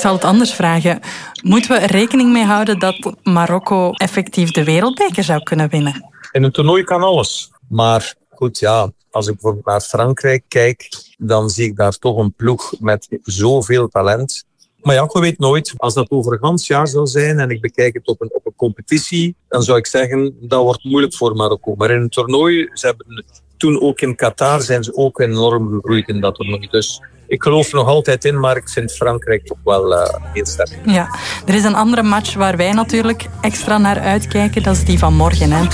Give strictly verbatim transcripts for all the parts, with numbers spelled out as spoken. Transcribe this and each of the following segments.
zal het anders vragen. Moeten we er rekening mee houden dat Marokko effectief de wereldbeker zou kunnen winnen? In een toernooi kan alles. Maar goed, ja, als ik bijvoorbeeld naar Frankrijk kijk, dan zie ik daar toch een ploeg met zoveel talent. Maar ja, je weet nooit. Als dat over een gans jaar zou zijn en ik bekijk het op een, op een competitie, dan zou ik zeggen, dat wordt moeilijk voor Marokko. Maar in een toernooi, ze hebben toen ook in Qatar, zijn ze ook enorm gegroeid in dat toernooi. Dus ik geloof er nog altijd in, maar ik vind Frankrijk toch wel uh, heel sterk. Ja, er is een andere match waar wij natuurlijk extra naar uitkijken. Dat is die van morgen, hè.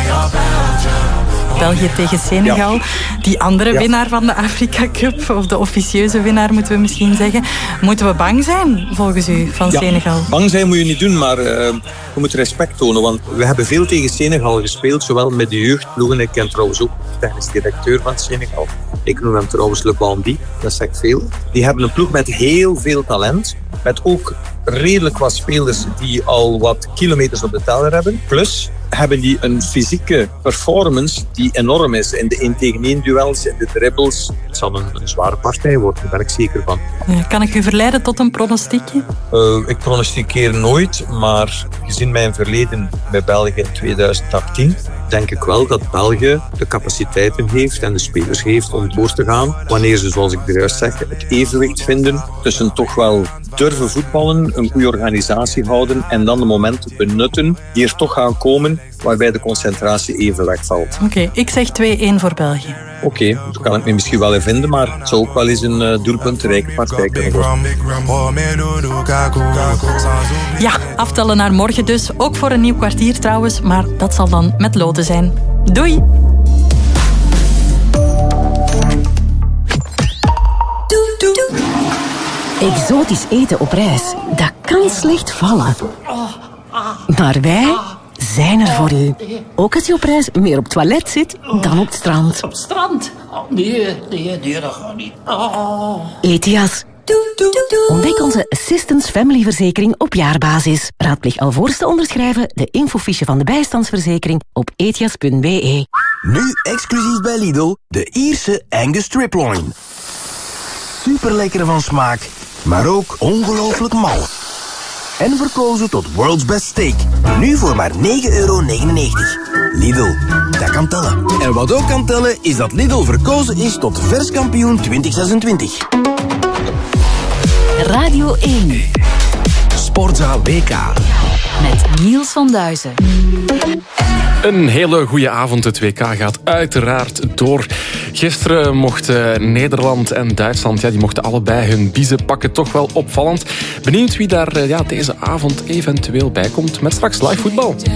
België tegen Senegal. Ja. Die andere ja. winnaar van de Afrika Cup, of de officieuze winnaar moeten we misschien zeggen. Moeten we bang zijn, volgens u, van ja. Senegal? Bang zijn moet je niet doen, maar uh, we moeten respect tonen. Want we hebben veel tegen Senegal gespeeld, zowel met de jeugdploegen. Ik ken trouwens ook de technisch directeur van Senegal. Ik noem hem trouwens Le Bandi, dat zegt veel. Die hebben een ploeg met heel veel talent. Met ook redelijk wat spelers die al wat kilometers op de teller hebben. Plus hebben die een fysieke performance die enorm is. In de één tegen één duels, in de dribbles. Het zal een, een zware partij worden, daar ben ik zeker van. Ja, kan ik u verleiden tot een pronostiekje? Uh, ik pronosticeer nooit, maar gezien mijn verleden bij België in tweeduizend achttien... denk ik wel dat België de capaciteiten heeft en de spelers heeft om door te gaan. Wanneer ze, zoals ik eruit zeg, het evenwicht vinden tussen toch wel durven voetballen, een goede organisatie houden en dan de momenten benutten die er toch gaan komen waarbij de concentratie even wegvalt. Oké, okay, ik zeg twee-één voor België. Oké, okay, daar kan ik me misschien wel in vinden, maar het zou ook wel eens een uh, doelpuntrijke partij kunnen worden. Ja, aftellen naar morgen dus. Ook voor een nieuw kwartier trouwens, maar dat zal dan met loten zijn. Doei! Exotisch eten op reis, dat kan slecht vallen. Maar wij zijn er voor u. Ook als je op reis meer op het toilet zit dan op het strand. Op het strand? Oh, nee, nee, nee, dat gaat niet. Oh. Ethias. Ontdek onze Assistance Family verzekering op jaarbasis. Raadpleeg alvorens te onderschrijven de infofiche van de bijstandsverzekering op ethias punt b e. Nu exclusief bij Lidl, de Ierse Angus Striploin. Super lekkere van smaak, maar ook ongelooflijk mal. En verkozen tot World's Best Steak. Nu voor maar negen euro negenennegentig. Lidl, dat kan tellen. En wat ook kan tellen is dat Lidl verkozen is tot verskampioen twintig zesentwintig. Radio één. Sportza W K. Met Niels van Duizen. Een hele goede avond. Het W K gaat uiteraard door. Gisteren mochten Nederland en Duitsland, ja, die mochten allebei hun biezen pakken. Toch wel opvallend. Benieuwd wie daar ja, deze avond eventueel bij komt met straks live voetbal.